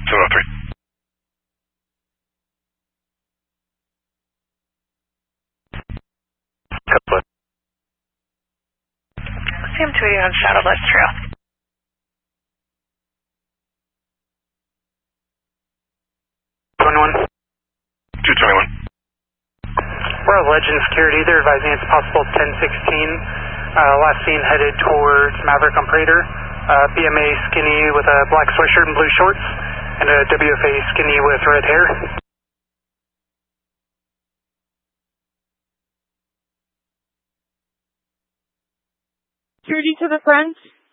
703. Couple. Sam 2 on Shadowless Trail. 21. 221. We're at Legend Security. They're advising it's possible 1016. Last seen headed towards Maverick on Prater. BMA skinny with a black sweatshirt and blue shorts, and a WFA skinny with red hair. Security to the front.